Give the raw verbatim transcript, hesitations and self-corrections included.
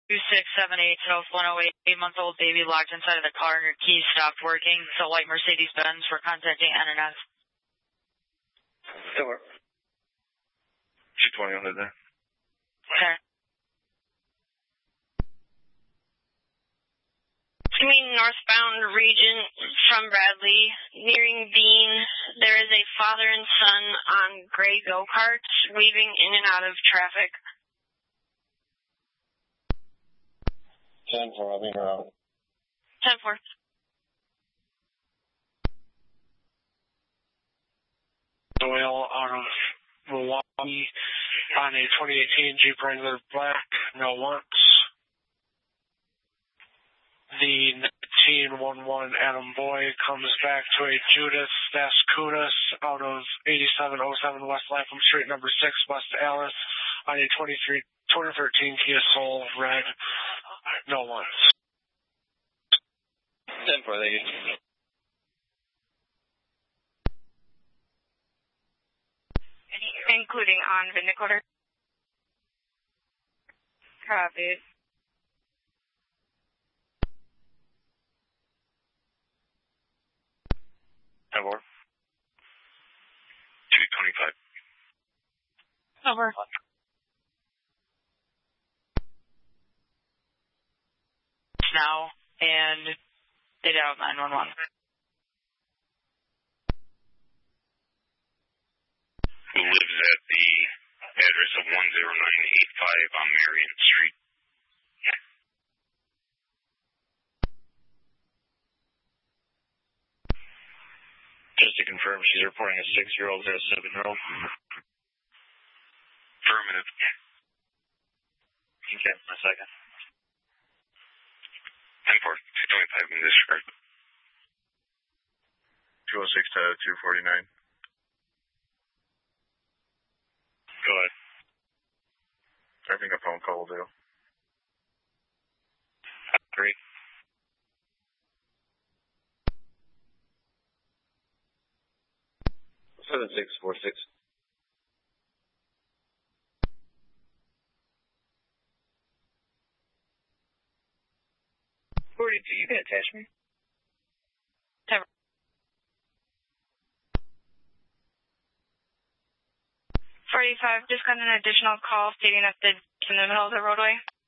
two six seven eight, South one oh eight, eight-month-old baby locked inside of the car and your keys stopped working. It's a white Mercedes-Benz. We're contacting N and S. Still work. two twenty on it there. Okay. Coming northbound region from Bradley, nearing Bean, there is a father and son on gray go-karts weaving in and out of traffic. ten four, I'll be around. ten four. Doyle out of Milwaukee on a twenty eighteen Jeep Wrangler Black, no wants. The nineteen eleven Adam Boy comes back to a Judith Daskunas out of eighty-seven oh seven West Lapham Street, number six, West Alice, on a twenty-three, twenty thirteen Kia Soul red, no wants. ten four, thank you. Including on VIN decoder. Copy. Over. two twenty-five. Over. Now, and they dialed nine one one. Who lives at the address of one zero nine eight five on Marion Street? Just to confirm, she's reporting a six-year-old and a seven-year-old. Affirmative. Okay, a second. ten four, two twenty-five in disregard. two oh six to two forty-nine. Go ahead. I think a phone call will do. Three. seven six four six. forty-two, you can attach me. forty-five, just got an additional call stating that the in the middle of the roadway.